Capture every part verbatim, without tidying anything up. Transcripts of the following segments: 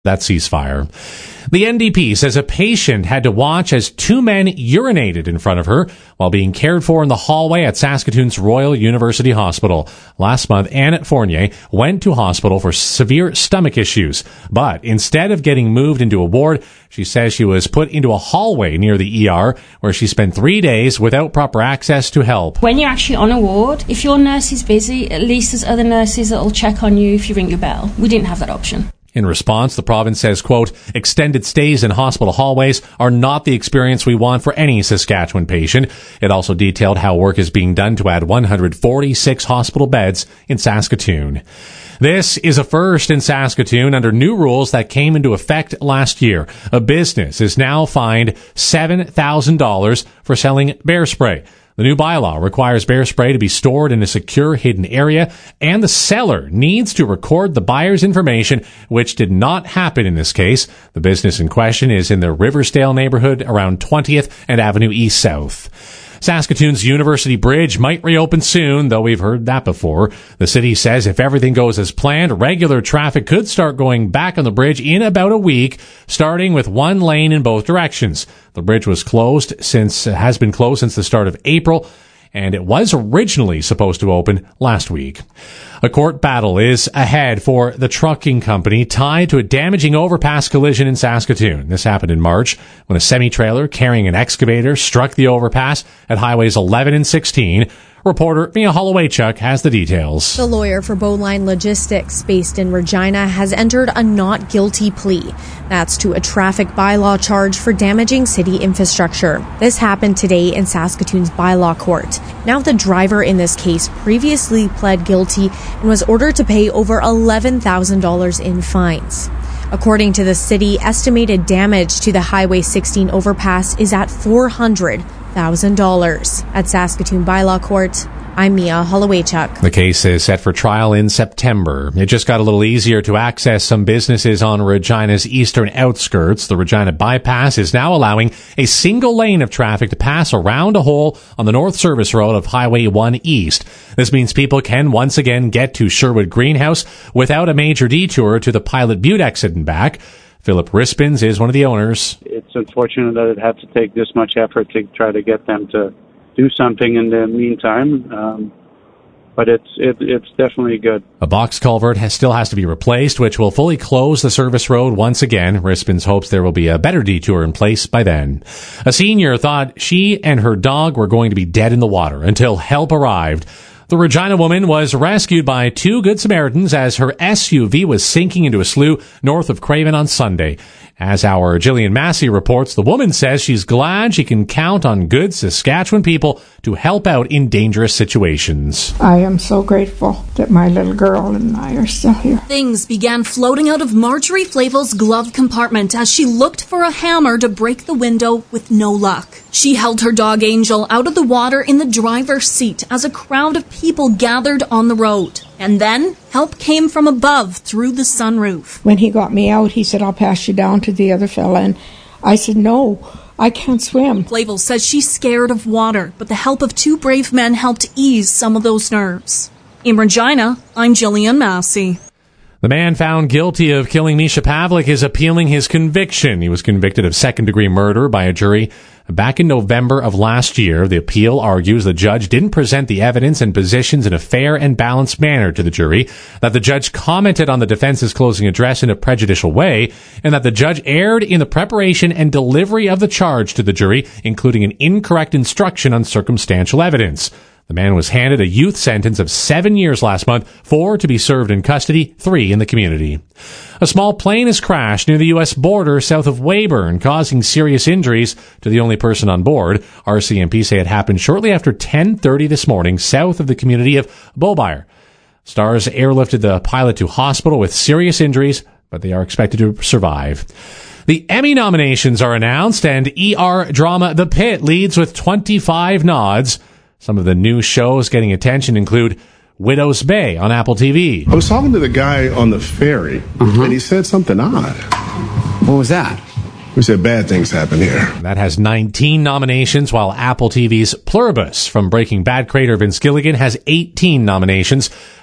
that ceasefire. The N D P says a patient had to watch as two men urinated in front of her while being cared for in the hallway at Saskatoon's Royal University Hospital. Last month, Annette Fournier went to hospital for severe stomach issues, but instead of getting moved into a ward, she says she was put into a hallway near the E R where she spent three days without proper access to help. When you're actually on a ward, if your nurse is busy, at least there's other nurses that will check on you if you ring your bell. We didn't have that option. In response, the province says, quote, extended stays in hospital hallways are not the experience we want for any Saskatchewan patient. It also detailed how work is being done to add one hundred forty-six hospital beds in Saskatoon. This is a first in Saskatoon under new rules that came into effect last year. A business is now fined seven thousand dollars for selling bear spray. The new bylaw requires bear spray to be stored in a secure hidden area, and the seller needs to record the buyer's information, which did not happen in this case. The business in question is in the Riversdale neighborhood around twentieth and Avenue East South. Saskatoon's University Bridge might reopen soon, though we've heard that before. The city says if everything goes as planned, regular traffic could start going back on the bridge in about a week, starting with one lane in both directions. The bridge was closed since, has been closed since the start of April, and it was originally supposed to open last week. A court battle is ahead for the trucking company tied to a damaging overpass collision in Saskatoon. This happened in March when a semi-trailer carrying an excavator struck the overpass at highways eleven and sixteen. Reporter Mia Hollowaychuk has the details. The lawyer for Bowline Logistics, based in Regina, has entered a not guilty plea. That's to a traffic bylaw charge for damaging city infrastructure. This happened today in Saskatoon's bylaw court. Now the driver in this case previously pled guilty and was ordered to pay over eleven thousand dollars in fines. According to the city, estimated damage to the Highway sixteen overpass is at four hundred thousand dollars. At Saskatoon Bylaw Court, I'm Mia Hollowaychuk. The case is set for trial in September. It just got a little easier to access some businesses on Regina's eastern outskirts. The Regina Bypass is now allowing a single lane of traffic to pass around a hole on the North Service Road of Highway one East. This means people can once again get to Sherwood Greenhouse without a major detour to the Pilot Butte exit and back. Philip Rispins is one of the owners. It's unfortunate that it had to take this much effort to try to get them to do something in the meantime, um, but it's it, it's definitely good. A box culvert has, still has to be replaced, which will fully close the service road once again. Rispins hopes there will be a better detour in place by then. A senior thought she and her dog were going to be dead in the water until help arrived. The Regina woman was rescued by two Good Samaritans as her S U V was sinking into a slough north of Craven on Sunday. As our Jillian Massey reports, the woman says she's glad she can count on good Saskatchewan people to help out in dangerous situations. I am so grateful that my little girl and I are still here. Things began floating out of Marjorie Flavel's glove compartment as she looked for a hammer to break the window with no luck. She held her dog Angel out of the water in the driver's seat as a crowd of people gathered on the road. And then help came from above through the sunroof. When he got me out, he said, I'll pass you down to the other fella. And I said, no, I can't swim. Flavel says she's scared of water, but the help of two brave men helped ease some of those nerves. In Regina, I'm Jillian Massey. The man found guilty of killing Misha Pavlik is appealing his conviction. He was convicted of second-degree murder by a jury back in November of last year. The appeal argues the judge didn't present the evidence and positions in a fair and balanced manner to the jury, that the judge commented on the defense's closing address in a prejudicial way, and that the judge erred in the preparation and delivery of the charge to the jury, including an incorrect instruction on circumstantial evidence. The man was handed a youth sentence of seven years last month, four to be served in custody, three in the community. A small plane has crashed near the U S border south of Weyburn, causing serious injuries to the only person on board. R C M P say it happened shortly after ten thirty this morning, south of the community of Beaubien. Stars airlifted the pilot to hospital with serious injuries, but they are expected to survive. The Emmy nominations are announced, and E R drama The Pit leads with twenty-five nods. Some of the new shows getting attention include Widow's Bay on Apple T V. I was talking to the guy on the ferry, uh-huh. and he said something odd. What was that? He said bad things happen here. That has nineteen nominations, while Apple T V's Pluribus from Breaking Bad creator Vince Gilligan has eighteen nominations.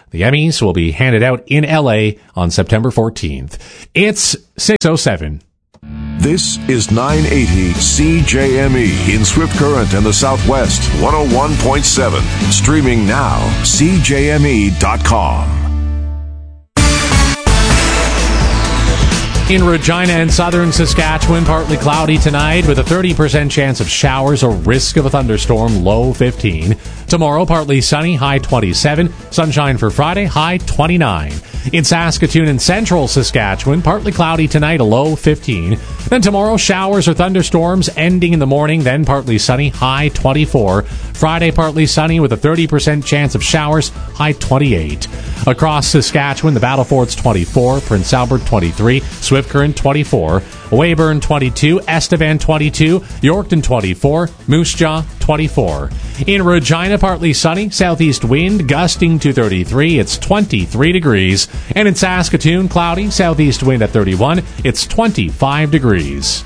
The Emmys will be handed out in L A on September fourteenth. It's six oh seven. This is nine eighty C J M E in Swift Current and the Southwest, one oh one point seven. Streaming now, C J M E dot com. In Regina and southern Saskatchewan, partly cloudy tonight with a thirty percent chance of showers or risk of a thunderstorm, low fifteen. Tomorrow, partly sunny, high twenty-seven. Sunshine for Friday, high twenty-nine. In Saskatoon and central Saskatchewan, partly cloudy tonight, a low fifteen. Then tomorrow, showers or thunderstorms ending in the morning, then partly sunny, high twenty-four. Friday, partly sunny with a thirty percent chance of showers, high twenty-eight. Across Saskatchewan, the Battlefort's twenty-four, Prince Albert twenty-three, Swift Current twenty-four, Weyburn twenty-two, Estevan twenty-two, Yorkton twenty-four, Moose Jaw twenty-four. In Regina, partly sunny, southeast wind gusting to thirty-three, it's twenty-three degrees. And in Saskatoon, cloudy, southeast wind at thirty-one, it's twenty-five degrees.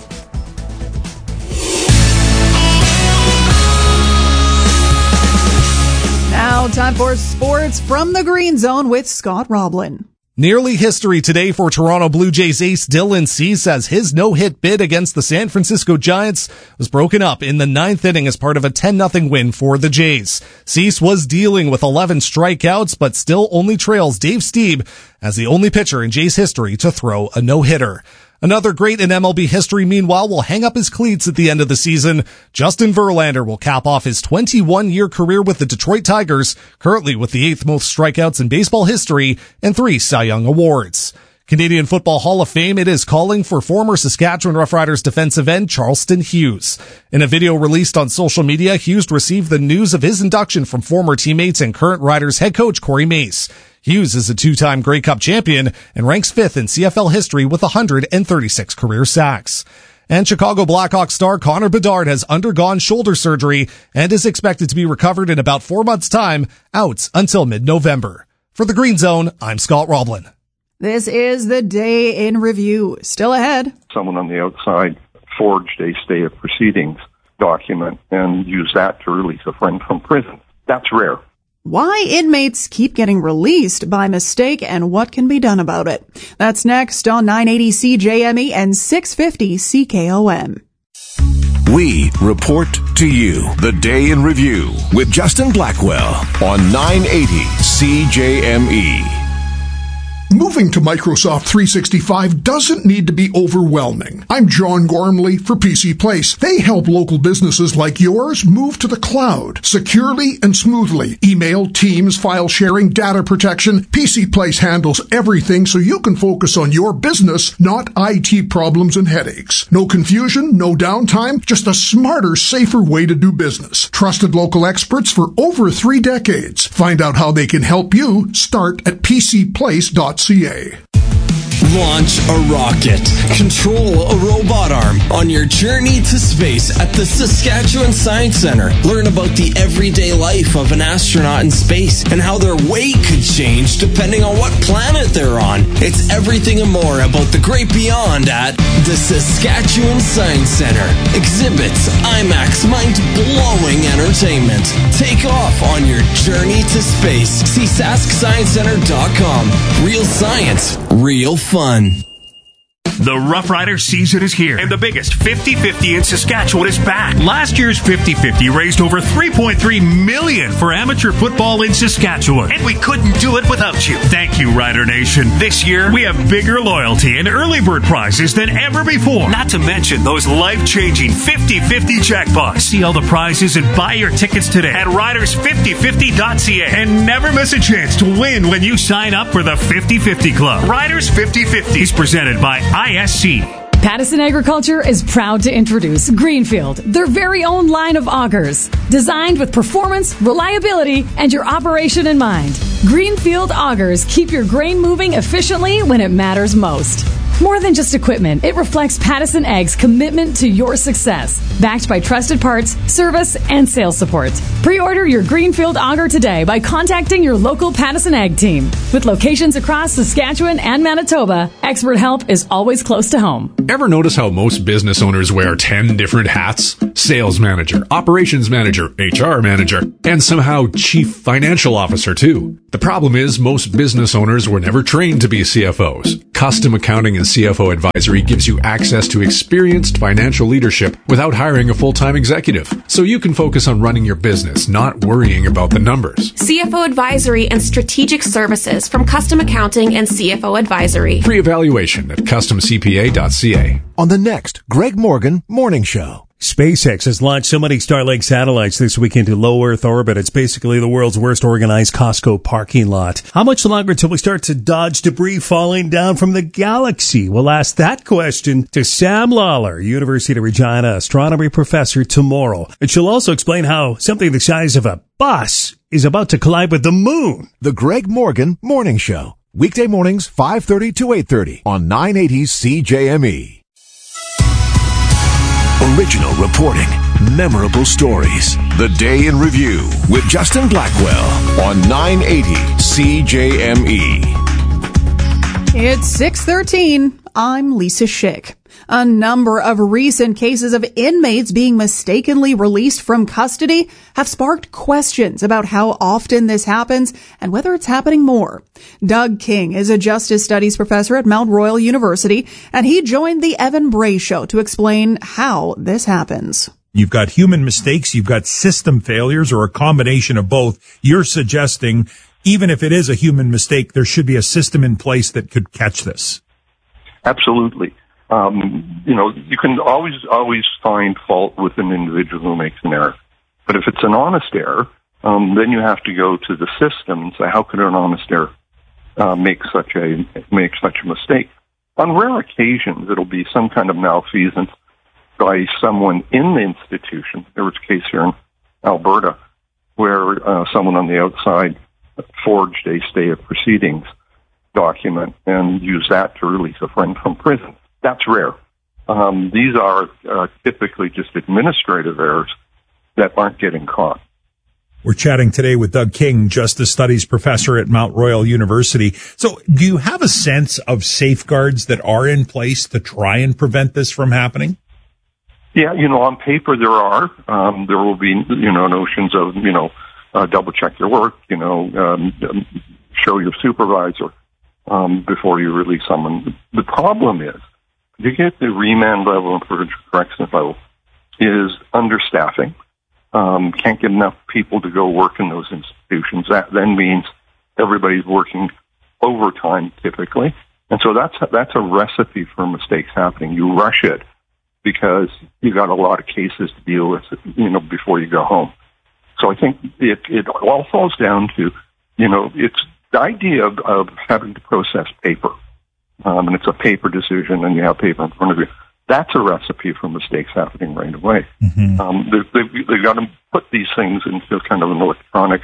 Now, time for sports from the Green Zone with Scott Roblin. Nearly history today for Toronto Blue Jays ace Dylan Cease as his no-hit bid against the San Francisco Giants was broken up in the ninth inning as part of a ten nothing win for the Jays. Cease was dealing with eleven strikeouts, but still only trails Dave Stieb as the only pitcher in Jays history to throw a no-hitter. Another great in M L B history, meanwhile, will hang up his cleats at the end of the season. Justin Verlander will cap off his twenty-one-year career with the Detroit Tigers, currently with the eighth most strikeouts in baseball history and three Cy Young awards. Canadian Football Hall of Fame, it is calling for former Saskatchewan Roughriders defensive end Charleston Hughes. In a video released on social media, Hughes received the news of his induction from former teammates and current Riders head coach Corey Mace. Hughes is a two-time Grey Cup champion and ranks fifth in C F L history with one hundred thirty-six career sacks. And Chicago Blackhawks star Connor Bedard has undergone shoulder surgery and is expected to be recovered in about four months' time, out until mid-November. For the Green Zone, I'm Scott Roblin. This is the Day in Review. Still ahead. Someone on the outside forged a stay of proceedings document and used that to release a friend from prison. That's rare. Why inmates keep getting released by mistake and what can be done about it. That's next on nine eighty C J M E and six fifty C K O M. We report to you the Day in Review with Justin Blackwell on nine eighty C J M E. Moving to Microsoft three sixty-five doesn't need to be overwhelming. I'm John Gormley for P C Place. They help local businesses like yours move to the cloud securely and smoothly. Email, Teams, file sharing, data protection. P C Place handles everything so you can focus on your business, not I T problems and headaches. No confusion, no downtime, just a smarter, safer way to do business. Trusted local experts for over three decades. Find out how they can help you. Start at p c place dot c a. Launch a rocket. Control a robot arm on your journey to space at the Saskatchewan Science Centre. Learn about the everyday life of an astronaut in space and how their weight could change depending on what planet they're on. It's everything and more about the great beyond at the Saskatchewan Science Centre. Exhibits, IMAX, mind-blowing entertainment. Take off on your journey to space. See sask science centre dot com. Real science, real fun. The Rough Rider season is here, and the biggest fifty fifty in Saskatchewan is back. Last year's fifty fifty raised over three point three million dollars for amateur football in Saskatchewan, and we couldn't do it without you. Thank you, Rider Nation. This year, we have bigger loyalty and early bird prizes than ever before, not to mention those life-changing fifty fifty jackpots. See all the prizes and buy your tickets today at riders fifty fifty dot c a, and never miss a chance to win when you sign up for the fifty fifty Club. Riders fifty fifty is presented by I S C. Pattison Agriculture is proud to introduce Greenfield, their very own line of augers, designed with performance, reliability, and your operation in mind. Greenfield augers keep your grain moving efficiently when it matters most. More than just equipment, it reflects Pattison Ag's commitment to your success, backed by trusted parts, service, and sales support. Pre-order your Greenfield auger today by contacting your local Pattison Ag team. With locations across Saskatchewan and Manitoba, expert help is always close to home. Ever notice how most business owners wear ten different hats? Sales manager, operations manager, H R manager, and somehow chief financial officer too. The problem is most business owners were never trained to be C F Os. Custom Accounting and C F O Advisory gives you access to experienced financial leadership without hiring a full-time executive. So you can focus on running your business, not worrying about the numbers. C F O Advisory and Strategic Services from Custom Accounting and C F O Advisory. Free evaluation at custom c p a dot c a. On the next Greg Morgan Morning Show. SpaceX has launched so many Starlink satellites this week into low Earth orbit. It's basically the world's worst organized Costco parking lot. How much longer till we start to dodge debris falling down from the galaxy? We'll ask that question to Sam Lawler, University of Regina astronomy professor, tomorrow. And she'll also explain how something the size of a bus is about to collide with the moon. The Greg Morgan Morning Show. Weekday mornings, five thirty to eight thirty on nine eighty C J M E. Original reporting, memorable stories. The Day in Review with Justin Blackwell on nine eighty C J M E. It's six thirteen. I'm Lisa Schick. A number of recent cases of inmates being mistakenly released from custody have sparked questions about how often this happens and whether it's happening more. Doug King is a justice studies professor at Mount Royal University, and he joined the Evan Bray Show to explain how this happens. You've got human mistakes, you've got system failures, or a combination of both. You're suggesting, even if it is a human mistake, there should be a system in place that could catch this. Absolutely. Um, you know, you can always, always find fault with an individual who makes an error. But if it's an honest error, um, then you have to go to the system and say, how could an honest error uh, make such a make such a mistake? On rare occasions, it'll be some kind of malfeasance by someone in the institution. There was a case here in Alberta where uh, someone on the outside forged a stay of proceedings document and used that to release a friend from prison. That's rare. Um, these are uh, typically just administrative errors that aren't getting caught. We're chatting today with Doug King, Justice Studies Professor at Mount Royal University. So do you have a sense of safeguards that are in place to try and prevent this from happening? Yeah, you know, on paper there are. Um, there will be, you know, notions of, you know, uh, double check your work, you know, um, show your supervisor um, before you release someone. The problem is, to get the remand level and provincial corrections level is understaffing. Um, can't get enough people to go work in those institutions. That then means everybody's working overtime typically. And so that's, that's a recipe for mistakes happening. You rush it because you got a lot of cases to deal with, you know, before you go home. So I think it, it all falls down to, you know, it's the idea of, of having to process paper. Um, and it's a paper decision, and you have paper in front of you. That's a recipe for mistakes happening right away. Mm-hmm. Um, they, they, they've got to put these things into kind of an electronic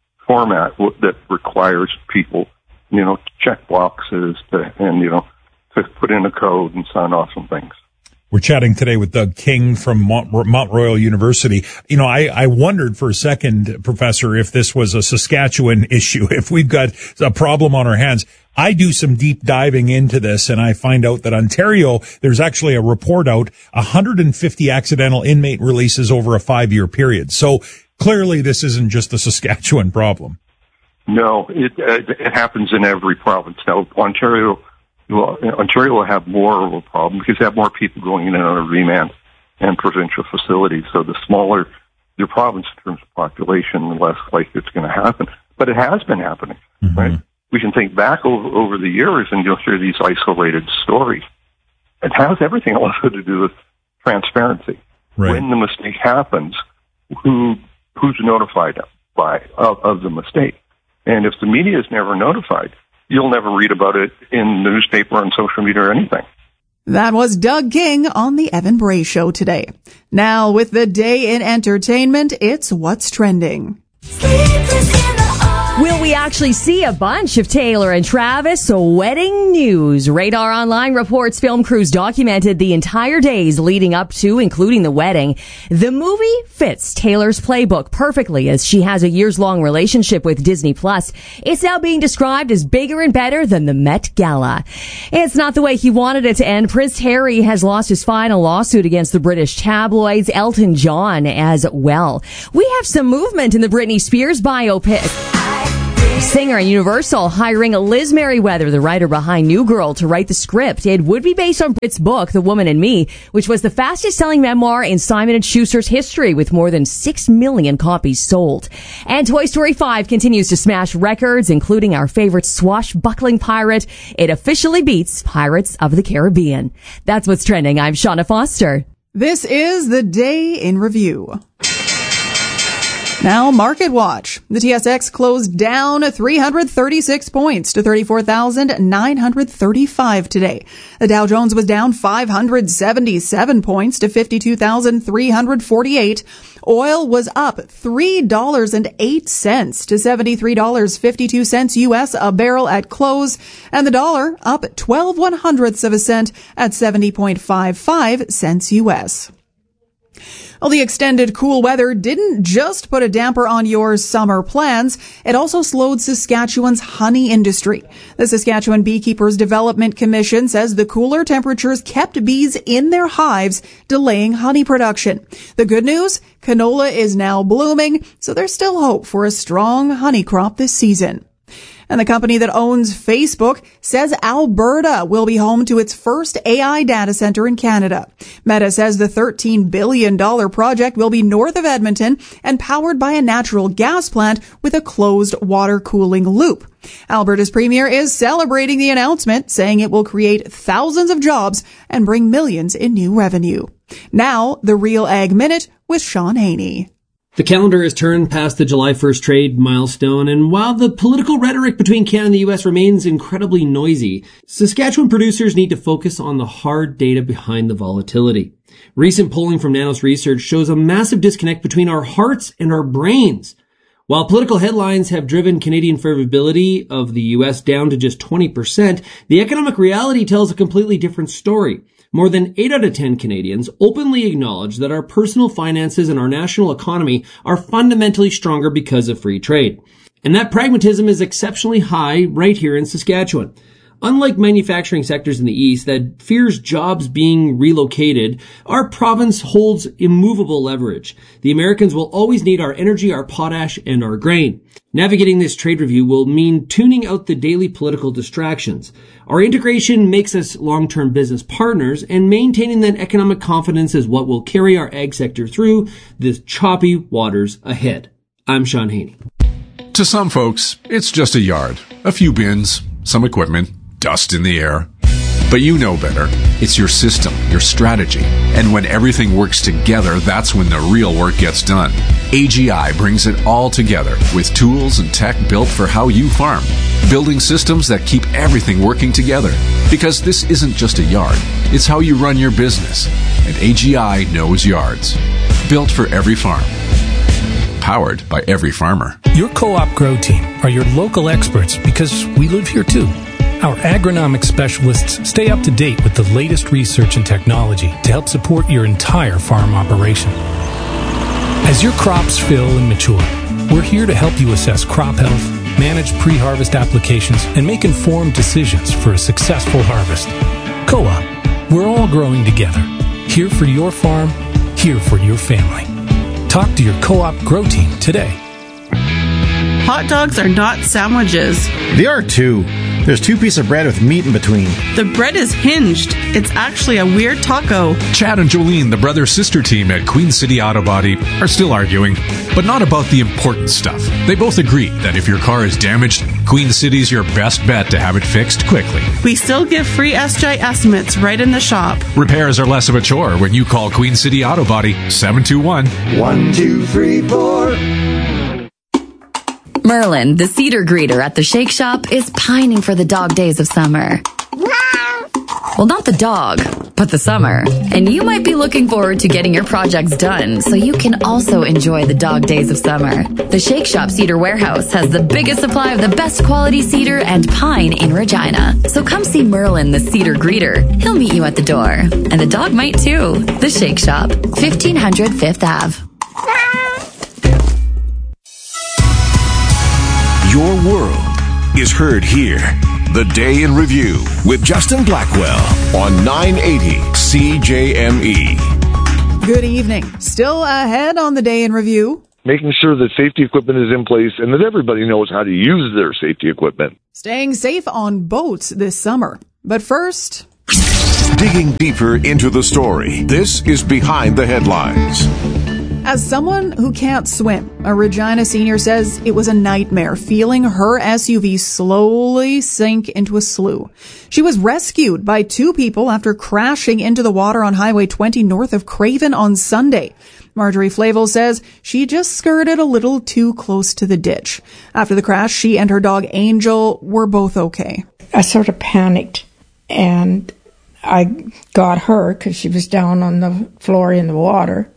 format that requires people, you know, check boxes to, and, you know, to put in a code and sign off on things. We're chatting today with Doug King from Mount Royal University. You know, I, I wondered for a second, Professor, if this was a Saskatchewan issue, if we've got a problem on our hands. I do some deep diving into this, and I find out that Ontario, there's actually a report out, one hundred fifty accidental inmate releases over a five-year period. So clearly this isn't just a Saskatchewan problem. No, it, it happens in every province. Now, Ontario... Well, Ontario will have more of a problem because they have more people going in and out of remand and provincial facilities. So the smaller your province in terms of population, the less likely it's going to happen. But it has been happening, mm-hmm. right? We can think back over, over the years and you'll hear these isolated stories. It has everything also to do with transparency. Right. When the mistake happens, who who's notified by of, of the mistake? And if the media is never notified, you'll never read about it in the newspaper, on social media, or anything. That was Doug King on the Evan Bray Show today. Now, with the day in entertainment, it's What's Trending. Will we actually see a bunch of Taylor and Travis wedding news? Radar Online reports film crews documented the entire days leading up to, including the wedding. The movie fits Taylor's playbook perfectly as she has a years-long relationship with Disney Plus. It's now being described as bigger and better than the Met Gala. It's not the way he wanted it to end. Prince Harry has lost his final lawsuit against the British tabloids, Elton John as well. We have some movement in the Britney Spears biopic. Singer and Universal hiring Liz Merriweather, the writer behind New Girl, to write the script. It would be based on Brit's book, The Woman in Me, which was the fastest-selling memoir in Simon and Schuster's history, with more than six million copies sold. And Toy Story five continues to smash records, including our favorite swashbuckling pirate. It officially beats Pirates of the Caribbean. That's what's trending. I'm Shauna Foster. This is the Day in Review. Now, Market Watch. The T S X closed down three hundred thirty-six points to thirty-four thousand nine hundred thirty-five today. The Dow Jones was down five hundred seventy-seven points to fifty-two thousand three hundred forty-eight. Oil was up three dollars and eight cents to seventy-three dollars and fifty-two cents U S a barrel at close, and the dollar up twelve one hundredths of a cent at seventy point five five cents U S. Well, the extended cool weather didn't just put a damper on your summer plans. It also slowed Saskatchewan's honey industry. The Saskatchewan Beekeepers Development Commission says the cooler temperatures kept bees in their hives, delaying honey production. The good news? Canola is now blooming, so there's still hope for a strong honey crop this season. And the company that owns Facebook says Alberta will be home to its first A I data center in Canada. Meta says the thirteen billion dollars project will be north of Edmonton and powered by a natural gas plant with a closed water cooling loop. Alberta's premier is celebrating the announcement, saying it will create thousands of jobs and bring millions in new revenue. Now, the Real Ag Minute with Sean Haney. The calendar has turned past the July first trade milestone, and while the political rhetoric between Canada and the U S remains incredibly noisy, Saskatchewan producers need to focus on the hard data behind the volatility. Recent polling from Nanos Research shows a massive disconnect between our hearts and our brains. While political headlines have driven Canadian favorability of the U S down to just twenty percent, the economic reality tells a completely different story. More than eight out of ten Canadians openly acknowledge that our personal finances and our national economy are fundamentally stronger because of free trade. And that pragmatism is exceptionally high right here in Saskatchewan. Unlike manufacturing sectors in the east that fears jobs being relocated, our province holds immovable leverage. The Americans will always need our energy, our potash, and our grain. Navigating this trade review will mean tuning out the daily political distractions. Our integration makes us long-term business partners, and maintaining that economic confidence is what will carry our ag sector through the choppy waters ahead. I'm Sean Haney. To some folks, it's just a yard, a few bins, some equipment, dust in the air. But you know better. It's your system, your strategy. And when everything works together, that's when the real work gets done. A G I brings it all together with tools and tech built for how you farm. Building systems that keep everything working together. Because this isn't just a yard. It's how you run your business. And A G I knows yards. Built for every farm. Powered by every farmer. Your co-op grow team are your local experts because we live here too. Our agronomic specialists stay up to date with the latest research and technology to help support your entire farm operation. As your crops fill and mature, we're here to help you assess crop health, manage pre-harvest applications, and make informed decisions for a successful harvest. Co-op, we're all growing together. Here for your farm, here for your family. Talk to your co-op grow team today. Hot dogs are not sandwiches. They are too. There's two pieces of bread with meat in between. The bread is hinged. It's actually a weird taco. Chad and Jolene, the brother-sister team at Queen City Auto Body, are still arguing, but not about the important stuff. They both agree that if your car is damaged, Queen City's your best bet to have it fixed quickly. We still give free S G I estimates right in the shop. Repairs are less of a chore when you call Queen City Auto Body seven two one, one two three four. Merlin, the cedar greeter at the Shake Shop, is pining for the dog days of summer. Well, not the dog, but the summer. And you might be looking forward to getting your projects done so you can also enjoy the dog days of summer. The Shake Shop Cedar Warehouse has the biggest supply of the best quality cedar and pine in Regina. So come see Merlin, the cedar greeter. He'll meet you at the door. And the dog might too. The Shake Shop, fifteen hundred Fifth Avenue. Your world is heard here. The Day in Review with Justin Blackwell on nine eighty C J M E. Good evening. Still ahead on the Day in Review. making sure that safety equipment is in place and that everybody knows how to use their safety equipment. Staying safe on boats this summer. But first, digging deeper into the story. This is Behind the Headlines. As someone who can't swim, a Regina senior says it was a nightmare feeling her S U V slowly sink into a slough. She was rescued by two people after crashing into the water on Highway twenty north of Craven on Sunday. Marjorie Flavel says she just skirted a little too close to the ditch. After the crash, she and her dog Angel were both okay. I sort of panicked, and I got her because she was down on the floor in the water,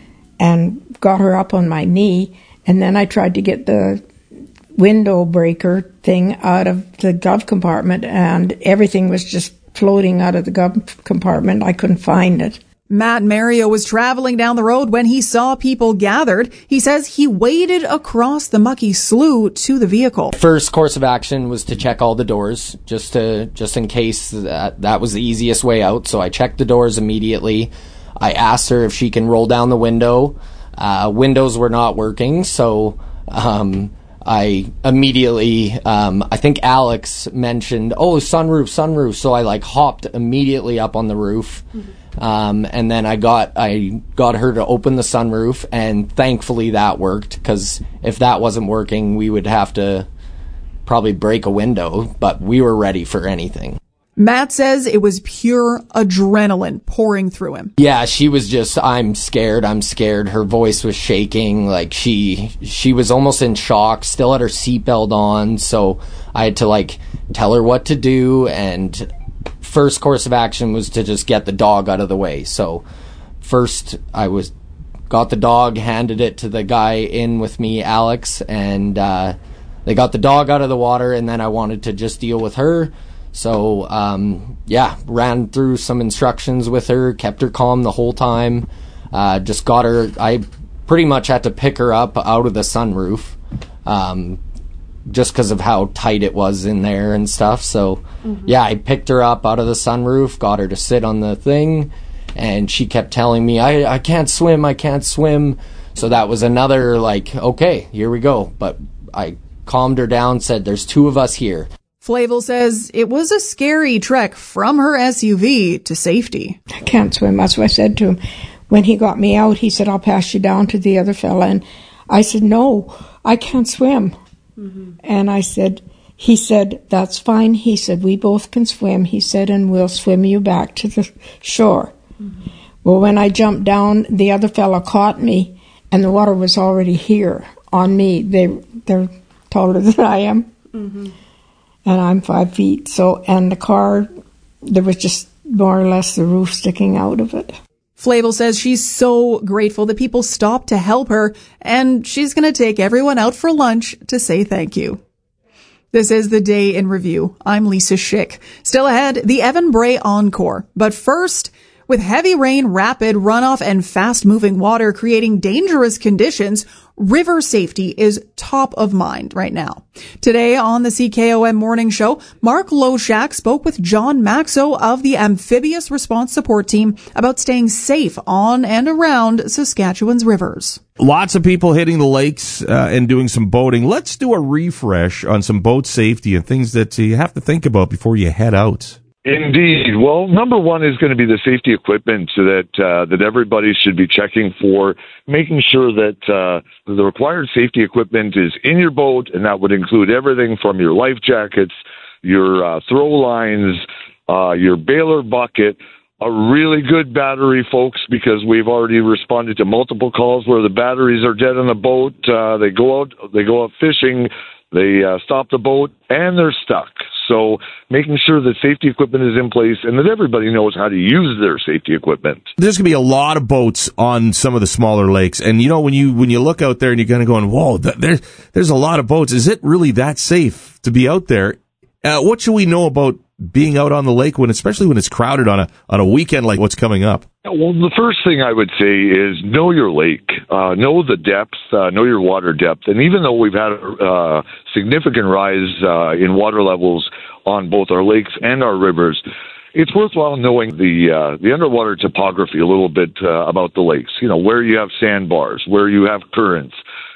and got her up on my knee, and then I tried to get the window breaker thing out of the glove compartment, and everything was just floating out of the glove compartment. I couldn't find it. Matt Mario was traveling down the road when he saw people gathered. He says he waded across the mucky slough to the vehicle. First course of action was to check all the doors, just to just in case that that was the easiest way out. So I checked the doors immediately. I asked her if she can roll down the window. Uh, windows were not working, so um, I immediately, um, I think Alex mentioned, oh, sunroof, sunroof. So I like hopped immediately up on the roof. Mm-hmm. Um, and then I got, I got her to open the sunroof, and thankfully that worked, because if that wasn't working, we would have to probably break a window, but we were ready for anything. Matt says it was pure adrenaline pouring through him. Yeah, she was just, I'm scared, I'm scared. Her voice was shaking, like she, she was almost in shock, still had her seatbelt on, so I had to like tell her what to do, and first course of action was to just get the dog out of the way. So first I was got the dog, handed it to the guy in with me, Alex, and uh, they got the dog out of the water, and then I wanted to just deal with her. So um, yeah, ran through some instructions with her, kept her calm the whole time, uh, just got her, I pretty much had to pick her up out of the sunroof, um, just because of how tight it was in there and stuff. So, mm-hmm. yeah, I picked her up out of the sunroof, got her to sit on the thing, and she kept telling me, I, I can't swim, I can't swim. So that was another, like, okay, here we go. But I calmed her down, said, there's two of us here. Flavel says it was a scary trek from her S U V to safety. I can't swim. That's what I said to him. When he got me out, he said, I'll pass you down to the other fella. And I said, no, I can't swim. Mm-hmm. And I said, he said, that's fine. He said, we both can swim. He said, and we'll swim you back to the shore. Mm-hmm. Well, when I jumped down, the other fella caught me, and the water was already here on me. They, they're taller than I am. Mm-hmm. And I'm five feet. So, and the car, there was just more or less the roof sticking out of it. Flavel says she's so grateful that people stopped to help her, and she's going to take everyone out for lunch to say thank you. This is the Day in Review. I'm Lisa Schick. Still ahead, the Evan Bray Encore. But first, with heavy rain, rapid runoff, and fast-moving water creating dangerous conditions, river safety is top of mind right now. Today on the C K O M Morning Show, Mark Loshak spoke with John Maxo of the Amphibious Response Support Team about staying safe on and around Saskatchewan's rivers. Lots of people hitting the lakes uh, and doing some boating. Let's do a refresh on some boat safety and things that you have to think about before you head out. Indeed. Well, number one is going to be the safety equipment so that uh, that everybody should be checking for, making sure that uh, the required safety equipment is in your boat, and that would include everything from your life jackets, your uh, throw lines, uh, your bailer bucket, a really good battery, folks, because we've already responded to multiple calls where the batteries are dead on the boat. Uh, they go out, they go out fishing, they uh, stop the boat, and they're stuck. So making sure that safety equipment is in place and that everybody knows how to use their safety equipment. There's going to be a lot of boats on some of the smaller lakes. And, you know, when you when you look out there and you're kind of going, whoa, th- there, there's a lot of boats. Is it really that safe to be out there? Uh, what should we know about being out on the lake, when, especially when it's crowded on a on a weekend like what's coming up? Well, the first thing I would say is know your lake, uh, know the depth, uh, know your water depth. And even though we've had a uh, significant rise uh, in water levels on both our lakes and our rivers, it's worthwhile knowing the uh, the underwater topography a little bit uh, about the lakes. You know, where you have sandbars, where you have currents,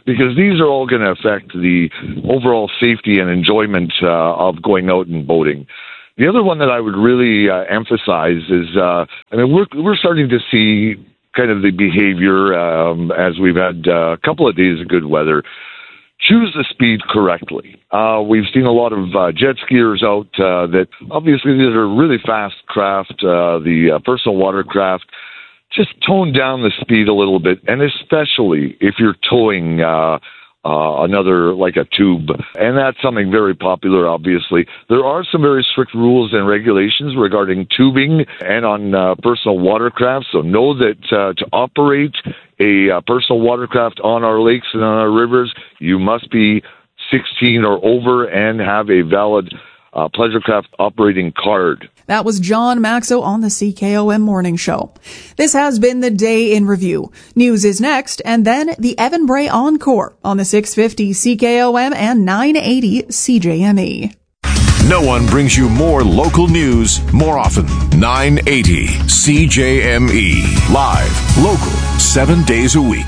because these are all going to affect the overall safety and enjoyment uh, of going out and boating. The other one that I would really uh, emphasize is, uh, I mean, we're we're starting to see kind of the behavior um, as we've had uh, a couple of days of good weather. Choose the speed correctly. Uh, we've seen a lot of uh, jet skiers out uh, that obviously these are really fast craft, uh, the uh, personal watercraft. Just tone down the speed a little bit, and especially if you're towing uh, uh, another, like a tube. And that's something very popular, obviously. There are some very strict rules and regulations regarding tubing and on uh, personal watercraft, so know that uh, to operate a uh, personal watercraft on our lakes and on our rivers, you must be sixteen or over and have a valid uh, pleasure craft operating card. That was John Maxo on the C K O M Morning Show. This has been the Day in Review. News is next, and then the Evan Bray Encore on the six fifty C K O M and nine eighty C J M E. No one brings you more local news more often. nine eighty C J M E. Live, local, seven days a week.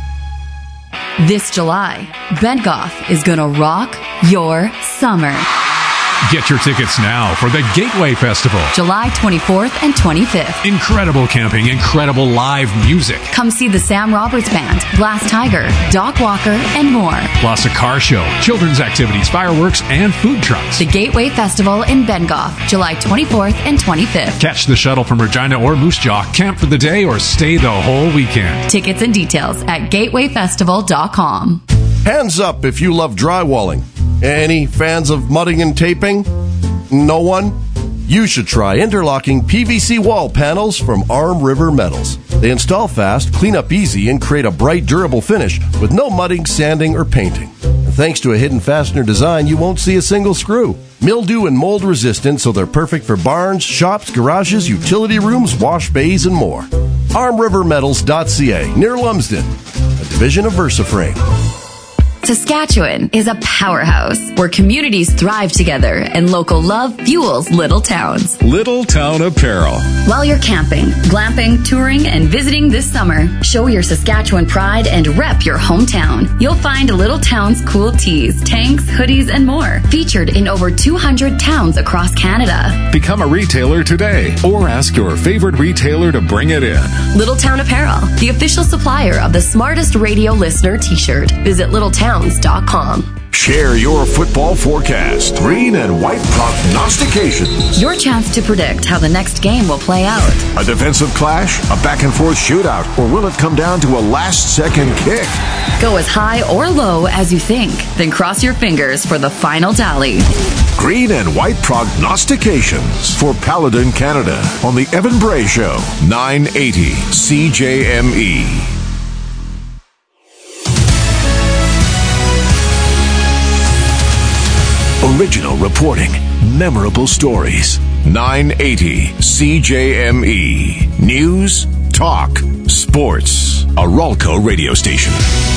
This July, Bentgoff is gonna rock your summer. Get your tickets now for the Gateway Festival. July twenty-fourth and twenty-fifth. Incredible camping, incredible live music. Come see the Sam Roberts Band, Glass Tiger, Doc Walker, and more. Plus a car show, children's activities, fireworks, and food trucks. The Gateway Festival in Bentgoff, July twenty-fourth and twenty-fifth. Catch the shuttle from Regina or Moose Jaw, camp for the day, or stay the whole weekend. Tickets and details at gateway festival dot com. Hands up if you love drywalling. Any fans of mudding and taping? No one? You should try interlocking P V C wall panels from Arm River Metals. They install fast, clean up easy, and create a bright, durable finish with no mudding, sanding, or painting. And thanks to a hidden fastener design, you won't see a single screw. Mildew and mold resistant, so they're perfect for barns, shops, garages, utility rooms, wash bays, and more. arm river metals dot c a, near Lumsden, a division of VersaFrame. Saskatchewan is a powerhouse where communities thrive together and local love fuels little towns. Little Town Apparel. While you're camping, glamping, touring, and visiting this summer, show your Saskatchewan pride and rep your hometown. You'll find Little Town's cool tees, tanks, hoodies, and more, featured in over two hundred towns across Canada. Become a retailer today or ask your favorite retailer to bring it in. Little Town Apparel, the official supplier of the Smartest Radio Listener t-shirt. Visit little towns dot com. Share your football forecast. Green and white prognostications. Your chance to predict how the next game will play out. A defensive clash, a back and forth shootout, or will it come down to a last second kick? Go as high or low as you think, then cross your fingers for the final tally. Green and white prognostications for Paladin Canada on the Evan Bray Show, nine eighty C J M E. Original reporting, memorable stories. nine eighty C J M E. News, talk, sports. A Ralco radio station.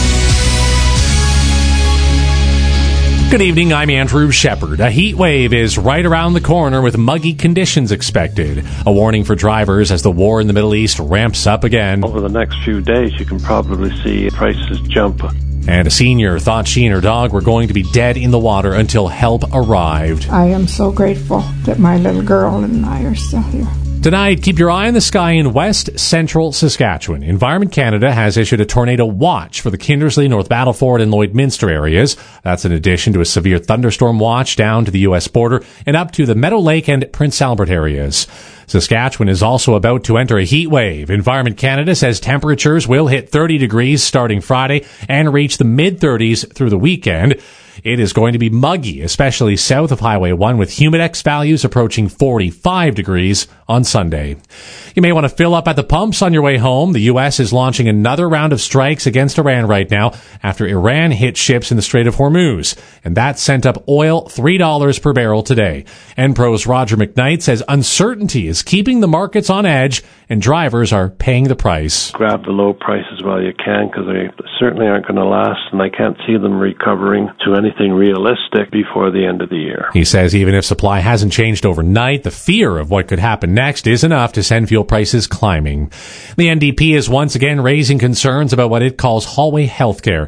Good evening, I'm Andrew Shepard. A heat wave is right around the corner with muggy conditions expected. A warning for drivers as the war in the Middle East ramps up again. Over the next few days, you can probably see prices jump. And a senior thought she and her dog were going to be dead in the water until help arrived. I am so grateful that my little girl and I are still here. Tonight, keep your eye on the sky in west central Saskatchewan. Environment Canada has issued a tornado watch for the Kindersley, North Battleford, and Lloydminster areas. That's in addition to a severe thunderstorm watch down to the U S border and up to the Meadow Lake and Prince Albert areas. Saskatchewan is also about to enter a heat wave. Environment Canada says temperatures will hit thirty degrees starting Friday and reach the mid-thirties through the weekend. It is going to be muggy, especially south of Highway one, with humidex values approaching forty-five degrees on Sunday. You may want to fill up at the pumps on your way home. The U S is launching another round of strikes against Iran right now after Iran hit ships in the Strait of Hormuz, and that sent up oil three dollars per barrel today. Enpro's Roger McKnight says uncertainty is keeping the markets on edge, and drivers are paying the price. Grab the low prices while you can, because they certainly aren't going to last, and I can't see them recovering to anything realistic before the end of the year. He says even if supply hasn't changed overnight, the fear of what could happen next is enough to send fuel prices climbing. The N D P is once again raising concerns about what it calls hallway healthcare.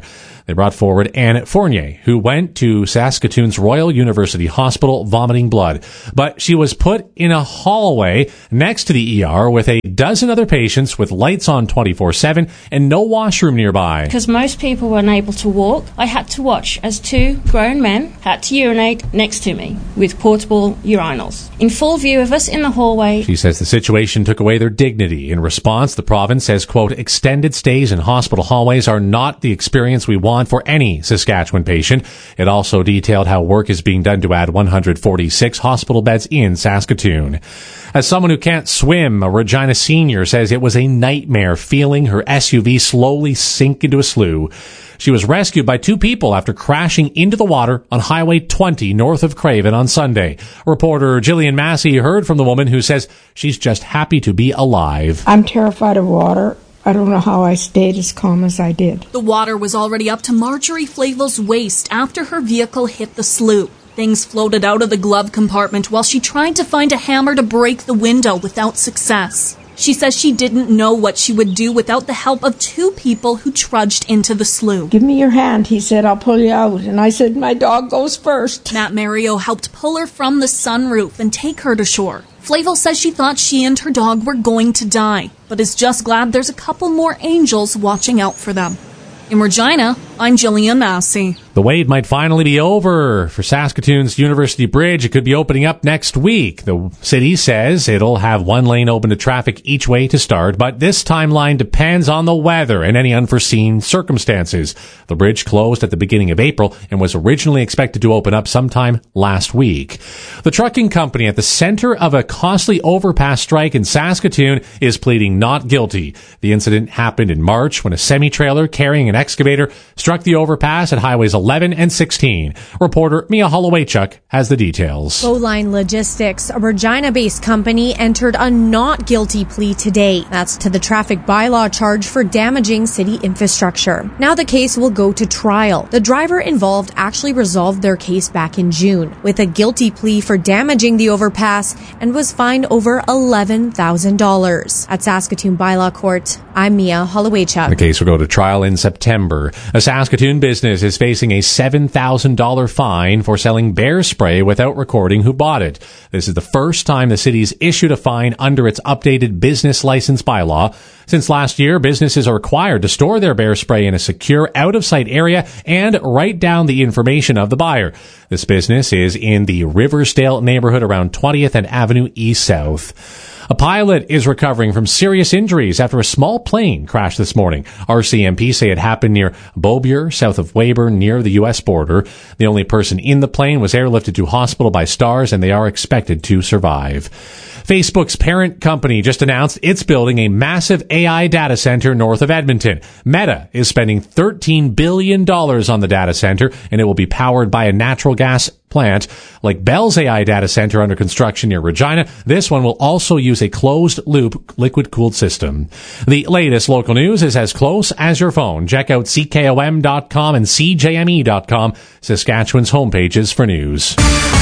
They brought forward Anne Fournier, who went to Saskatoon's Royal University Hospital vomiting blood. But she was put in a hallway next to the E R with a dozen other patients with lights on twenty-four seven and no washroom nearby. Because most people were unable to walk, I had to watch as two grown men had to urinate next to me with portable urinals in full view of us in the hallway. She says the situation took away their dignity. In response, the province says, quote, extended stays in hospital hallways are not the experience we want for any Saskatchewan patient. It also detailed how work is being done to add one hundred forty-six hospital beds in Saskatoon. As someone who can't swim, a Regina senior says it was a nightmare feeling her S U V slowly sink into a slough. She was rescued by two people after crashing into the water on Highway twenty north of Craven on Sunday. Reporter Gillian Massey heard from the woman who says she's just happy to be alive. I'm terrified of water. I don't know how I stayed as calm as I did. The water was already up to Marjorie Flavel's waist after her vehicle hit the slough. Things floated out of the glove compartment while she tried to find a hammer to break the window without success. She says she didn't know what she would do without the help of two people who trudged into the slough. Give me your hand, he said, I'll pull you out. And I said, my dog goes first. Matt Mario helped pull her from the sunroof and take her to shore. Flavel says she thought she and her dog were going to die, but is just glad there's a couple more angels watching out for them. In Regina, I'm Gillian Massey. The wait might finally be over for Saskatoon's University Bridge. It could be opening up next week. The city says it'll have one lane open to traffic each way to start, but this timeline depends on the weather and any unforeseen circumstances. The bridge closed at the beginning of April and was originally expected to open up sometime last week. The trucking company at the center of a costly overpass strike in Saskatoon is pleading not guilty. The incident happened in March when a semi-trailer carrying an excavator struck the overpass at highways eleven and sixteen. Reporter Mia Holowaychuk has the details. Bowline Logistics, a Regina-based company, entered a not guilty plea today. That's to the traffic bylaw charge for damaging city infrastructure. Now the case will go to trial. The driver involved actually resolved their case back in June with a guilty plea for damaging the overpass and was fined over eleven thousand dollars. At Saskatoon Bylaw Court, I'm Mia Holowaychuk. The case will go to trial in September. A Saskatoon business is facing a seven thousand dollars fine for selling bear spray without recording who bought it. This is the first time the city's issued a fine under its updated business license bylaw. Since last year, businesses are required to store their bear spray in a secure, out-of-sight area and write down the information of the buyer. This business is in the Riversdale neighborhood around twentieth and Avenue East South. A pilot is recovering from serious injuries after a small plane crashed this morning. R C M P say it happened near Beaubien, south of Weyburn, near the U S border. The only person in the plane was airlifted to hospital by STARS, and they are expected to survive. Facebook's parent company just announced it's building a massive A I data center north of Edmonton. Meta is spending thirteen billion dollars on the data center, and it will be powered by a natural gas plant. Like Bell's A I data center under construction near Regina, this one will also use a closed-loop liquid-cooled system. The latest local news is as close as your phone. Check out C K O M dot com and C J M E dot com, Saskatchewan's homepages for news.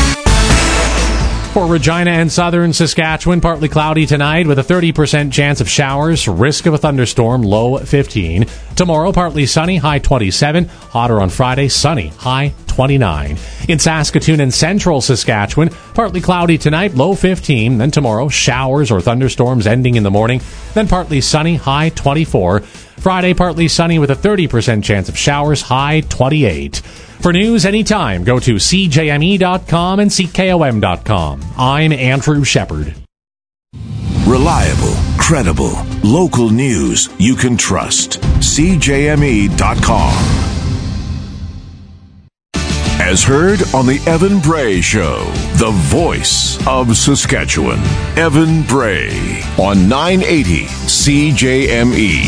For Regina and southern Saskatchewan, partly cloudy tonight with a thirty percent chance of showers, risk of a thunderstorm, low fifteen. Tomorrow, partly sunny, high twenty-seven. Hotter on Friday, sunny, high twenty-nine. In Saskatoon and central Saskatchewan, partly cloudy tonight, low fifteen. Then tomorrow, showers or thunderstorms ending in the morning. Then partly sunny, high twenty-four. Friday, partly sunny with a thirty percent chance of showers, high twenty-eight. For news anytime, go to C J M E dot com and C K O M dot com. I'm Andrew Shepard. Reliable, credible, local news you can trust. C J M E dot com. As heard on the Evan Bray Show, the voice of Saskatchewan. Evan Bray on nine eighty C J M E.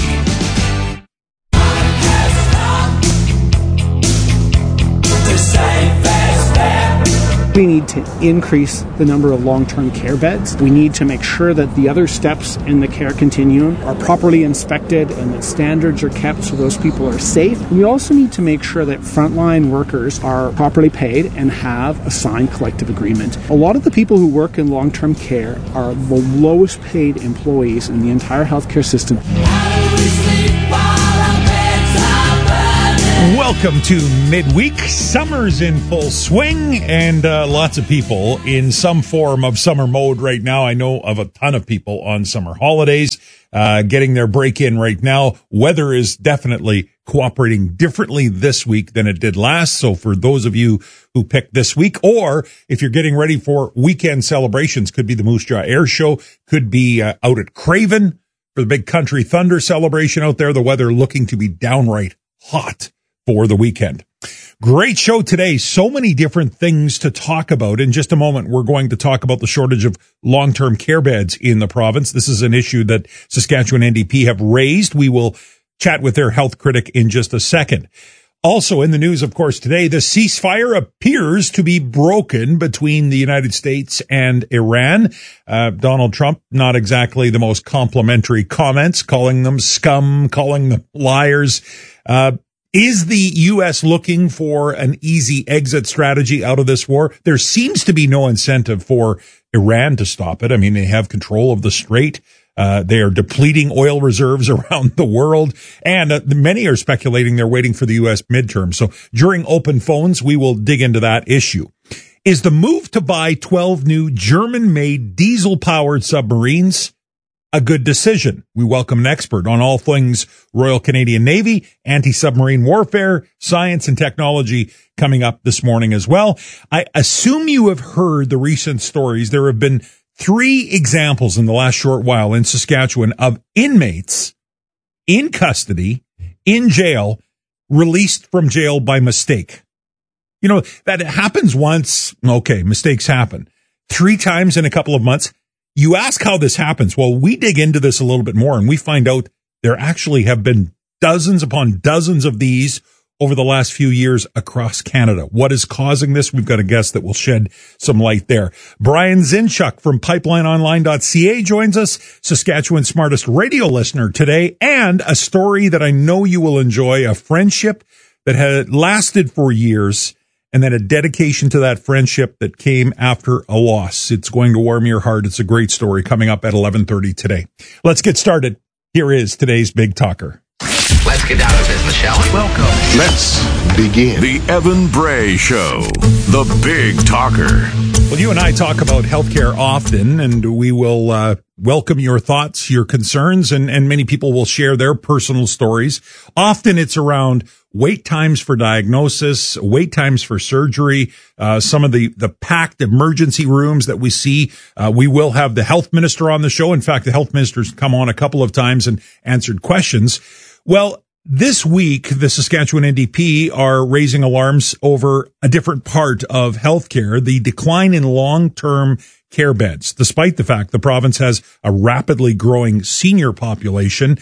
We need to increase the number of long-term care beds. We need to make sure that the other steps in the care continuum are properly inspected and that standards are kept so those people are safe. We also need to make sure that frontline workers are properly paid and have a signed collective agreement. A lot of the people who work in long-term care are the lowest paid employees in the entire healthcare system. How do we sleep while our beds are burning? Welcome to midweek. Summer's in full swing, and uh, lots of people in some form of summer mode right now. I know of a ton of people on summer holidays, uh, getting their break in right now. Weather is definitely cooperating differently this week than it did last. So for those of you who picked this week, or if you're getting ready for weekend celebrations, could be the Moose Jaw Air Show, could be uh, out at Craven for the big Country Thunder celebration out there. The weather looking to be downright hot for the weekend. Great show today. So many different things to talk about. In just a moment, we're going to talk about the shortage of long-term care beds in the province. This is an issue that Saskatchewan N D P have raised. We will chat with their health critic in just a second. Also in the news, of course, today, the ceasefire appears to be broken between the United States and Iran. Uh, Donald Trump, not exactly the most complimentary comments, calling them scum, calling them liars. Uh, Is the U S looking for an easy exit strategy out of this war? There seems to be no incentive for Iran to stop it. I mean, they have control of the strait. Uh, they are depleting oil reserves around the world. And uh, many are speculating they're waiting for the U S midterm. So during open phones, we will dig into that issue. Is the move to buy twelve new German-made diesel-powered submarines a good decision? We welcome an expert on all things Royal Canadian Navy, anti-submarine warfare, science and technology coming up this morning as well. I assume you have heard the recent stories. There have been three examples in the last short while in Saskatchewan of inmates in custody, in jail, released from jail by mistake. You know, that happens once. Okay, mistakes happen. Three times in a couple of months. You ask how this happens. Well, we dig into this a little bit more and we find out there actually have been dozens upon dozens of these over the last few years across Canada. What is causing this? We've got a guest that will shed some light there. Brian Zinchuk from pipeline online dot c a joins us, Saskatchewan's smartest radio listener today, and a story that I know you will enjoy, a friendship that had lasted for years, and then a dedication to that friendship that came after a loss. It's going to warm your heart. It's a great story coming up at eleven thirty today. Let's get started. Here is today's Big Talker. Let's get down to business, shall we? Welcome. Let's begin. The Evan Bray Show, the Big Talker. Well, you and I talk about healthcare often, and we will uh, welcome your thoughts, your concerns, and, and many people will share their personal stories. Often it's around wait times for diagnosis, wait times for surgery, uh, some of the, the packed emergency rooms that we see. Uh, we will have the health minister on the show. In fact, the health minister's come on a couple of times and answered questions. Well, this week, the Saskatchewan N D P are raising alarms over a different part of healthcare, the decline in long-term care beds, despite the fact the province has a rapidly growing senior population.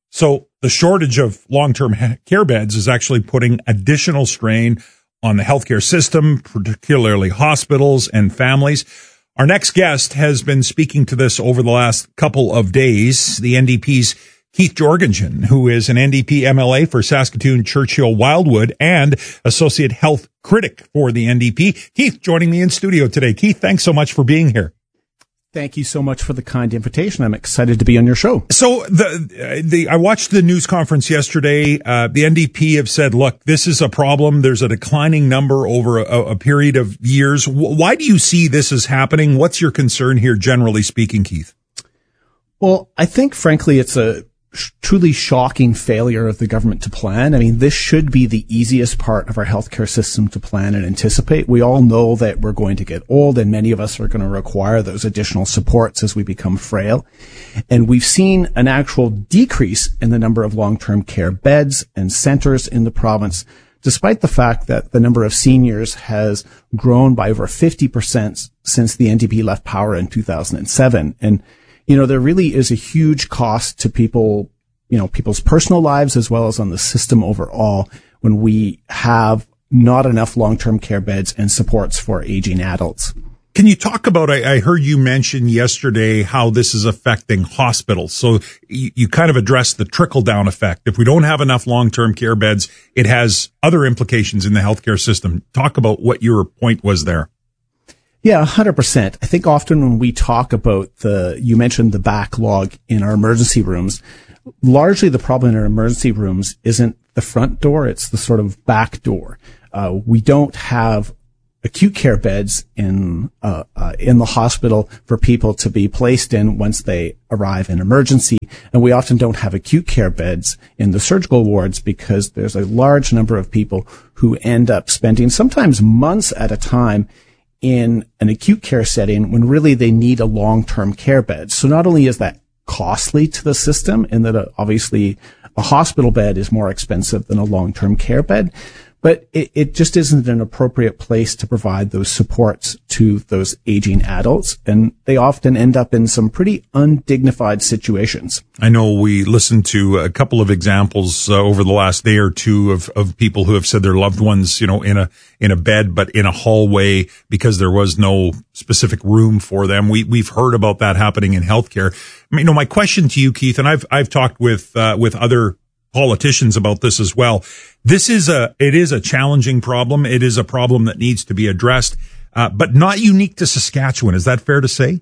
So the shortage of long-term care beds is actually putting additional strain on the healthcare system, particularly hospitals and families. Our next guest has been speaking to this over the last couple of days, the N D P's Keith Jorgensen, who is an N D P M L A for Saskatoon, Churchill, Wildwood, and associate health critic for the N D P. Keith joining me in studio today. Keith, thanks so much for being here. Thank you so much for the kind invitation. I'm excited to be on your show. So the the I watched the news conference yesterday. Uh, the N D P have said, look, this is a problem. There's a declining number over a, a period of years. Why do you see this as happening? What's your concern here, generally speaking, Keith? Well, I think, frankly, it's a truly shocking failure of the government to plan. I mean, this should be the easiest part of our healthcare system to plan and anticipate. We all know that we're going to get old and many of us are going to require those additional supports as we become frail. And we've seen an actual decrease in the number of long-term care beds and centers in the province, despite the fact that the number of seniors has grown by over fifty percent since the N D P left power in two thousand seven. And you know, there really is a huge cost to people, you know, people's personal lives as well as on the system overall when we have not enough long-term care beds and supports for aging adults. Can you talk about, I, I heard you mention yesterday how this is affecting hospitals. So you, you kind of addressed the trickle-down effect. If we don't have enough long-term care beds, it has other implications in the healthcare system. Talk about what your point was there. Yeah, one hundred percent. I think often when we talk about the, you mentioned the backlog in our emergency rooms, largely the problem in our emergency rooms isn't the front door, it's the sort of back door. Uh, we don't have acute care beds in uh, uh, in the hospital for people to be placed in once they arrive in emergency, and we often don't have acute care beds in the surgical wards because there's a large number of people who end up spending sometimes months at a time in an acute care setting when really they need a long-term care bed. So not only is that costly to the system in that uh, obviously a hospital bed is more expensive than a long-term care bed, but it, it just isn't an appropriate place to provide those supports to those aging adults. And they often end up in some pretty undignified situations. I know we listened to a couple of examples uh, over the last day or two of, of people who have said their loved ones, you know, in a, in a bed, but in a hallway because there was no specific room for them. We, we've heard about that happening in healthcare. I mean, you know, my question to you, Keith, and I've, I've talked with, uh, with other politicians about this as well. This is a, it is a challenging problem. It is a problem that needs to be addressed, uh, but not unique to Saskatchewan. Is that fair to say?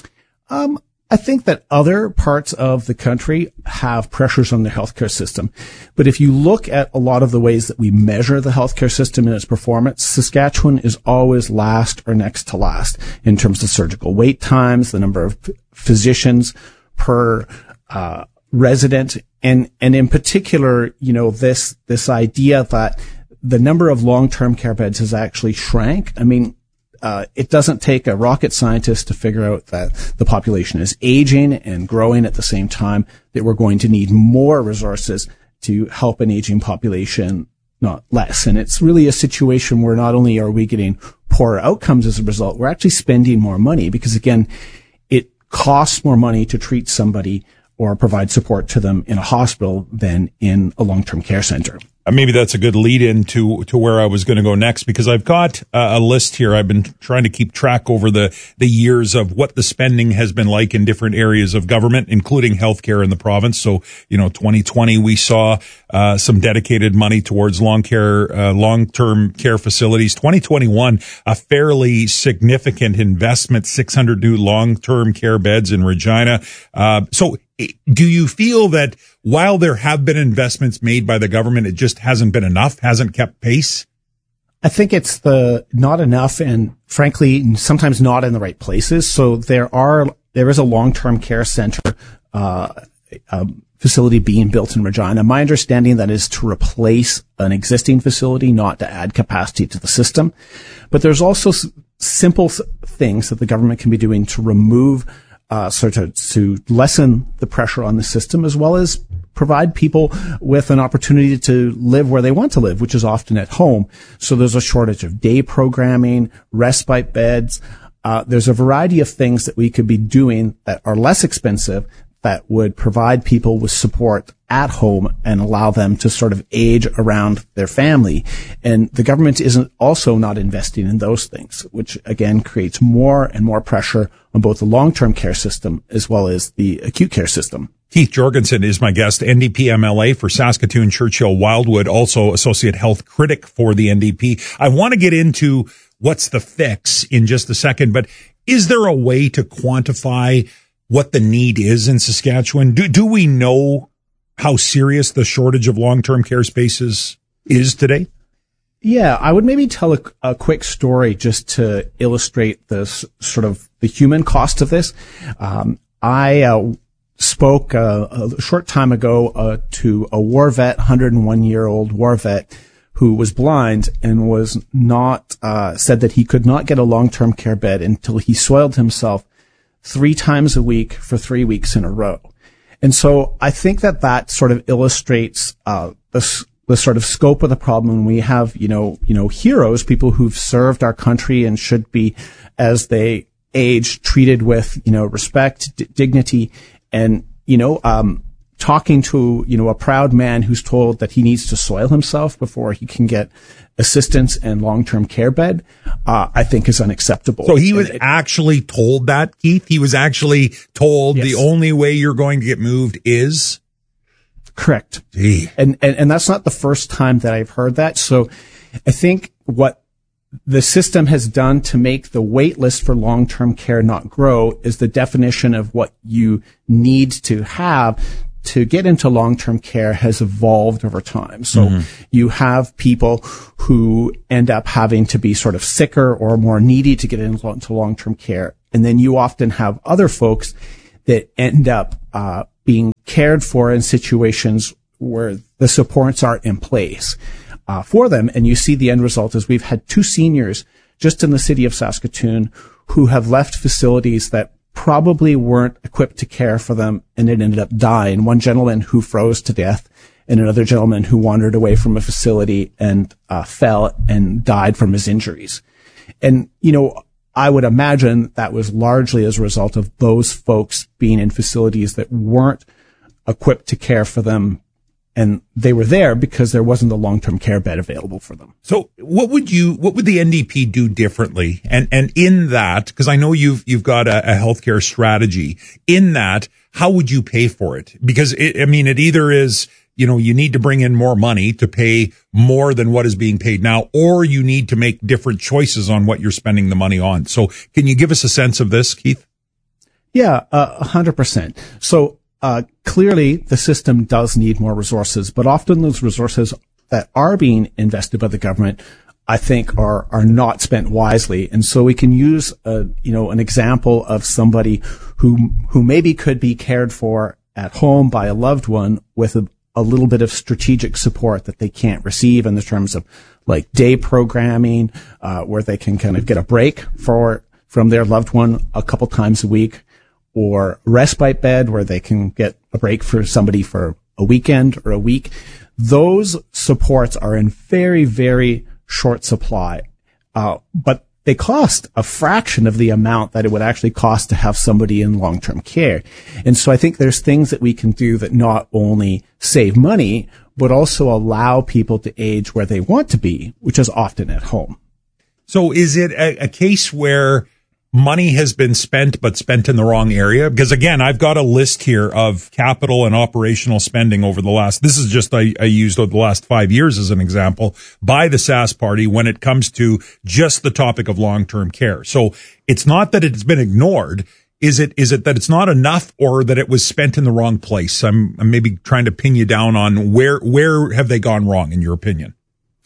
Um, I think that other parts of the country have pressures on the healthcare system. But if you look at a lot of the ways that we measure the healthcare system and its performance, Saskatchewan is always last or next to last in terms of surgical wait times, the number of physicians per, uh, resident. And, and in particular, you know, this, this idea that the number of long-term care beds has actually shrank. I mean, uh, it doesn't take a rocket scientist to figure out that the population is aging and growing at the same time, that we're going to need more resources to help an aging population, not less. And it's really a situation where not only are we getting poorer outcomes as a result, we're actually spending more money because, again, it costs more money to treat somebody or provide support to them in a hospital than in a long-term care center. Uh, maybe that's a good lead in to, to where I was going to go next, because I've got uh, a list here. I've been trying to keep track over the, the years of what the spending has been like in different areas of government, including healthcare in the province. So, you know, twenty twenty, we saw uh, some dedicated money towards long care, uh, long-term care facilities. twenty twenty-one, a fairly significant investment, six hundred new long-term care beds in Regina. Uh, so, do you feel that while there have been investments made by the government, it just hasn't been enough, hasn't kept pace? I think it's the not enough and frankly, sometimes not in the right places. So there are, there is a long-term care center, uh, um, facility being built in Regina. My understanding that is to replace an existing facility, not to add capacity to the system. But there's also s- simple s- things that the government can be doing to remove Uh, sort of to lessen the pressure on the system, as well as provide people with an opportunity to live where they want to live, which is often at home. So there's a shortage of day programming, respite beds. Uh, there's a variety of things that we could be doing that are less expensive that would provide people with support at home and allow them to sort of age around their family. And the government isn't also not investing in those things, which again creates more and more pressure on both the long-term care system as well as the acute care system. Keith Jorgensen is my guest, N D P M L A for Saskatoon, Churchill, Wildwood, also associate health critic for the N D P. I want to get into what's the fix in just a second, but is there a way to quantify what the need is in Saskatchewan? Do, do we know how serious the shortage of long-term care spaces is today? Yeah, I would maybe tell a, a quick story just to illustrate this sort of the human cost of this. Um, I uh, spoke uh, a short time ago uh, to a war vet, one hundred one year old war vet who was blind and was not, uh, said that he could not get a long-term care bed until he soiled himself three times a week for three weeks in a row. And so I think that that sort of illustrates, uh, the, the sort of scope of the problem. We have, you know, you know, heroes, people who've served our country and should be, as they age, treated with, you know, respect, d- dignity, and, you know, um, talking to, you know, a proud man who's told that he needs to soil himself before he can get assistance and long-term care bed, uh, I think is unacceptable. So he was it, actually told that, Keith? He was actually told yes. The only way you're going to get moved is? Correct. Gee. And, and, and that's not the first time that I've heard that. So I think what the system has done to make the wait list for long-term care not grow is the definition of what you need to have to get into long-term care has evolved over time. So mm-hmm. you have people who end up having to be sort of sicker or more needy to get into long-term care. And then you often have other folks that end up uh, being cared for in situations where the supports are in place uh, for them. And you see the end result is we've had two seniors just in the city of Saskatoon who have left facilities that probably weren't equipped to care for them, and it ended up dying. One gentleman who froze to death, and another gentleman who wandered away from a facility and uh, fell and died from his injuries. And, you know, I would imagine that was largely as a result of those folks being in facilities that weren't equipped to care for them, and they were there because there wasn't a long-term care bed available for them. So what would you, what would the N D P do differently? And, and in that, because I know you've, you've got a, a healthcare strategy. In that, how would you pay for it? Because it, I mean, it either is, you know, you need to bring in more money to pay more than what is being paid now, or you need to make different choices on what you're spending the money on. So can you give us a sense of this, Keith? Yeah, a uh, hundred percent. So, Uh, clearly the system does need more resources, but often those resources that are being invested by the government, I think are, are not spent wisely. And so we can use a, you know, an example of somebody who, who maybe could be cared for at home by a loved one with a, a little bit of strategic support that they can't receive in the terms of like day programming, uh, where they can kind of get a break for, from their loved one a couple times a week, or respite bed where they can get a break for somebody for a weekend or a week. Those supports are in very, very short supply. Uh, but they cost a fraction of the amount that it would actually cost to have somebody in long-term care. And so I think there's things that we can do that not only save money, but also allow people to age where they want to be, which is often at home. So is it a, a case where money has been spent, but spent in the wrong area? Because again, I've got a list here of capital and operational spending over the last, this is just, I, I used over the last five years as an example, by the Sask Party when it comes to just the topic of long-term care. So it's not that it's been ignored. Is it, is it that it's not enough, or that it was spent in the wrong place? I'm, I'm maybe trying to pin you down on where, where have they gone wrong in your opinion?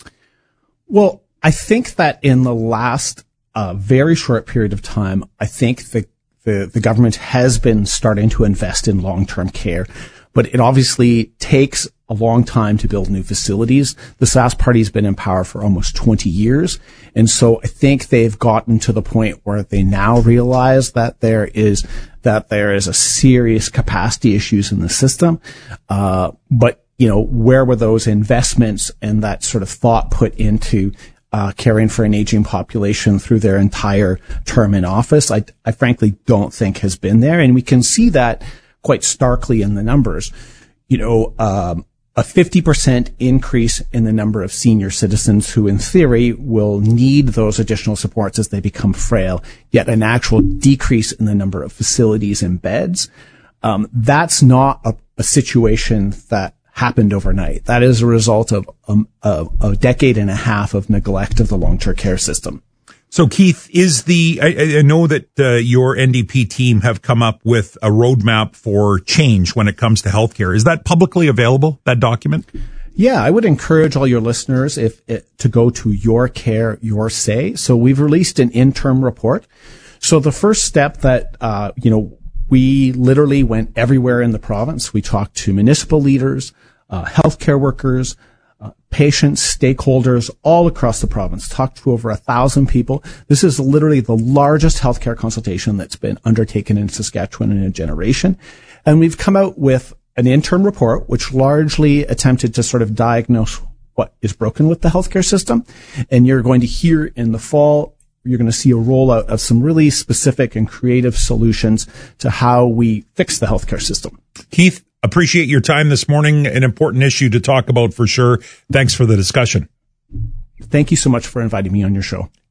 Well, I think that in the last a very short period of time, I think the, the, the government has been starting to invest in long-term care, but it obviously takes a long time to build new facilities. The Sask Party has been in power for almost twenty years. And so I think they've gotten to the point where they now realize that there is, that there is a serious capacity issues in the system. Uh, but, you know, where were those investments and that sort of thought put into Uh, caring for an aging population through their entire term in office? I, I frankly don't think has been there. And we can see that quite starkly in the numbers. You know, um, a fifty percent increase in the number of senior citizens who in theory will need those additional supports as they become frail, yet an actual decrease in the number of facilities and beds. Um, that's not a, a situation that happened overnight. That is a result of um, a, a decade and a half of neglect of the long-term care system. So, Keith, is the I, I know that uh, your N D P team have come up with a roadmap for change when it comes to healthcare. Is that publicly available, that document? Yeah, I would encourage all your listeners if it, to go to Your Care, Your Say. So we've released an interim report. So the first step that, uh, you know, we literally went everywhere in the province. We talked to municipal leaders, uh, healthcare workers, uh, patients, stakeholders all across the province, talked to over a thousand people. This is literally the largest healthcare consultation that's been undertaken in Saskatchewan in a generation. And we've come out with an interim report, which largely attempted to sort of diagnose what is broken with the healthcare system. And you're going to hear in the fall, you're going to see a rollout of some really specific and creative solutions to how we fix the healthcare system. Keith, appreciate your time this morning. An important issue to talk about for sure. Thanks for the discussion. Thank you so much for inviting me on your show.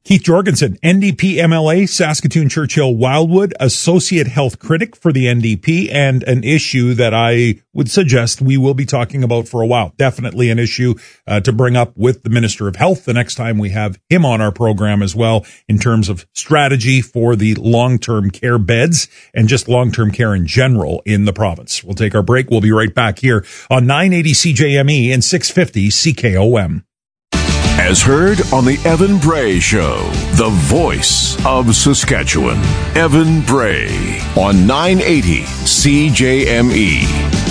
Keith Jorgensen, N D P M L A, Saskatoon Churchill Wildwood, associate health critic for the N D P, and an issue that I would suggest we will be talking about for a while. Definitely an issue uh, to bring up with the Minister of Health the next time we have him on our program as well, in terms of strategy for the long-term care beds and just long-term care in general in the province. We'll take our break. We'll be right back here on nine eighty C J M E and six fifty C K O M. As heard on the Evan Bray Show, the voice of Saskatchewan. Evan Bray on nine eighty C J M E.